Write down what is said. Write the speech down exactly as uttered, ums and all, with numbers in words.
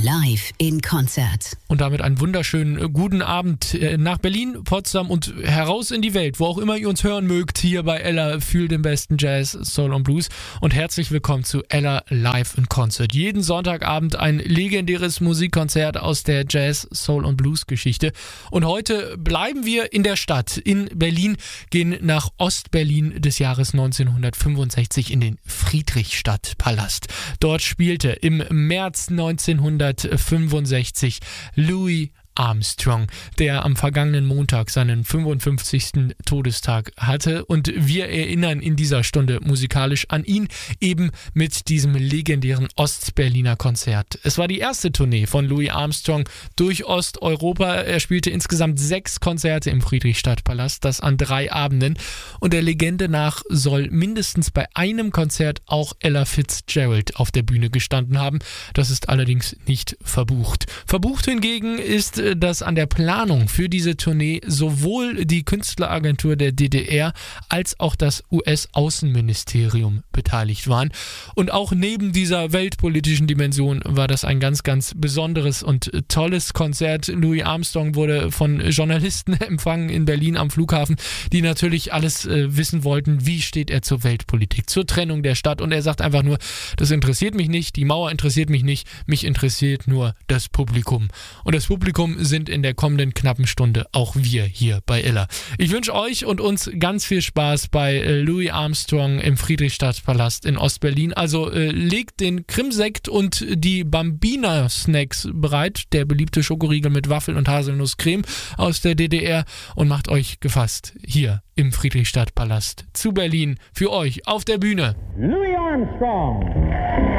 live in Konzert. Und damit einen wunderschönen guten Abend nach Berlin, Potsdam und heraus in die Welt, wo auch immer ihr uns hören mögt, hier bei Ella für den besten Jazz, Soul und Blues. Und herzlich willkommen zu Ella live in Konzert. Jeden Sonntagabend ein legendäres Musikkonzert aus der Jazz, Soul und Blues Geschichte. Und heute bleiben wir in der Stadt, in Berlin, gehen nach Ostberlin des Jahres neunzehnhundertfünfundsechzig in den Friedrichstadtpalast. Dort spielte im März neunzehnhundertfünfundsechzig Louis Armstrong, der am vergangenen Montag seinen fünfundfünfzigsten Todestag hatte, und wir erinnern in dieser Stunde musikalisch an ihn, eben mit diesem legendären Ostberliner Konzert. Es war die erste Tournee von Louis Armstrong durch Osteuropa. Er spielte insgesamt sechs Konzerte im Friedrichstadtpalast, das an drei Abenden, und der Legende nach soll mindestens bei einem Konzert auch Ella Fitzgerald auf der Bühne gestanden haben. Das ist allerdings nicht verbucht. Verbucht hingegen ist, dass an der Planung für diese Tournee sowohl die Künstleragentur der D D R als auch das U S-Außenministerium beteiligt waren. Und auch neben dieser weltpolitischen Dimension war das ein ganz, ganz besonderes und tolles Konzert. Louis Armstrong wurde von Journalisten empfangen in Berlin am Flughafen, die natürlich alles äh, wissen wollten, wie steht er zur Weltpolitik, zur Trennung der Stadt. Und er sagt einfach nur, das interessiert mich nicht, die Mauer interessiert mich nicht, mich interessiert nur das Publikum. Und das Publikum sind in der kommenden knappen Stunde auch wir hier bei Ella. Ich wünsche euch und uns ganz viel Spaß bei äh, Louis Armstrong im Friedrichstadtpalast in Ostberlin. Also äh, legt den Krimsekt und die Bambina-Snacks bereit, der beliebte Schokoriegel mit Waffeln und Haselnusscreme aus der D D R, und macht euch gefasst hier im Friedrichstadtpalast zu Berlin für euch auf der Bühne. Louis Armstrong.